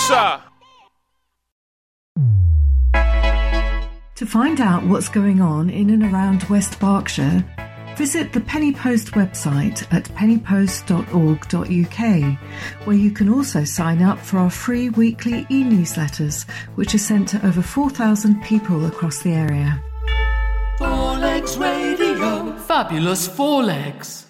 Producer! To find out what's going on in and around West Berkshire, visit the Penny Post website at pennypost.org.uk, where you can also sign up for our free weekly e-newsletters, which are sent to over 4,000 people across the area. Four Legs Radio. Fabulous Four Legs.